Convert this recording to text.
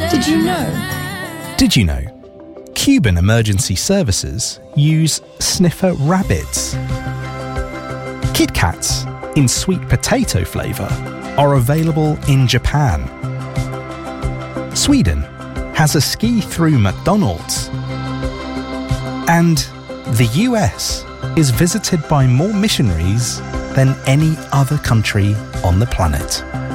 Did you know? Did you know? Cuban emergency services use sniffer rabbits. Kit Kats in sweet potato flavour are available in Japan. Sweden has a ski-through McDonald's. And the US is visited by more missionaries than any other country on the planet.